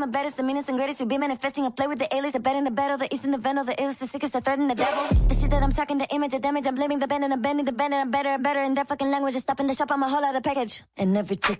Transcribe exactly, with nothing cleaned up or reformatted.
I'm a baddest, the meanest and greatest. You be manifesting, I play with the aliens, the bad and the battle, the east and the vandal, the illest, the sickest, the threat and the devil. The shit that I'm talking, the image of damage, I'm blaming the band and I'm bending the band and I'm better and better in that fucking language. Just stopping the shop, I'm a whole lot of package. And every chick